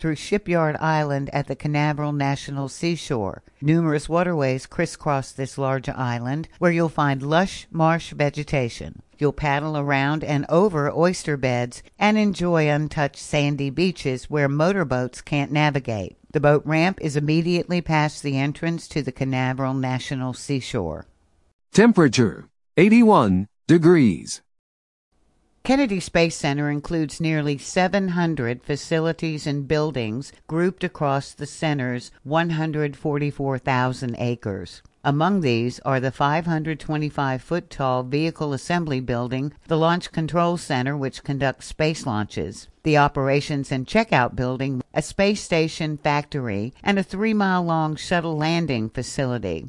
through Shipyard Island at the Canaveral National Seashore. Numerous waterways crisscross this large island, where you'll find lush marsh vegetation. You'll paddle around and over oyster beds and enjoy untouched sandy beaches where motorboats can't navigate. The boat ramp is immediately past the entrance to the Canaveral National Seashore. Temperature, 81 degrees. Kennedy Space Center includes nearly 700 facilities and buildings grouped across the center's 144,000 acres. Among these are the 525-foot-tall Vehicle Assembly Building, the Launch Control Center, which conducts space launches, the Operations and Checkout Building, a space station factory, and a 3-mile-long shuttle landing facility.